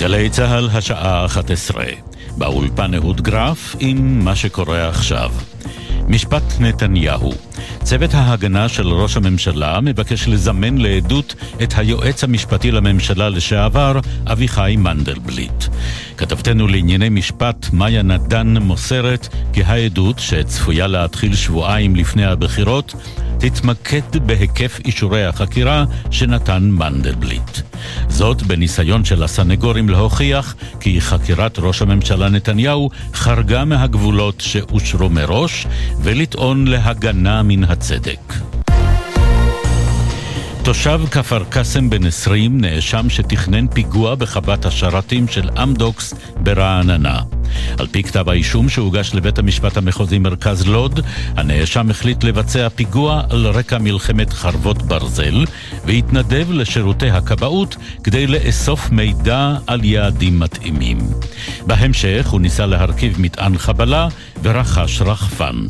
גלי צהל השעה 11. באולפן אהוד גרף עם מה שקורה עכשיו. משפט נתניהו. צוות ההגנה של ראש הממשלה מבקש לזמן לעדות את היועץ המשפטי לממשלה לשעבר אביחי מנדלבליט. כתבתנו לענייני משפט מאיה נדן מוסרת כי העדות שצפויה להתחיל שבועיים לפני הבחירות תתמקד בהיקף אישורי החקירה שנתן מנדלבליט. זאת בניסיון של הסנגורים להוכיח כי חקירת ראש הממשלה נתניהו חרגה מהגבולות שאושרו מראש ולטעון להגנה מן הצדק. תושב כפר קאסם בן 20 נאשם שתכנן פיגוע בחוות השרתים של אמדוקס ברעננה. על פי כתב האישום שהוגש לבית המשפט המחוזי מרכז לוד, הנאשם החליט לבצע פיגוע על רקע מלחמת חרבות ברזל והתנדב לשירותי הכבאות כדי לאסוף מידע על יעדים מתאימים. בהמשך הוא ניסה להרכיב מטען חבלה ורכש רחפן.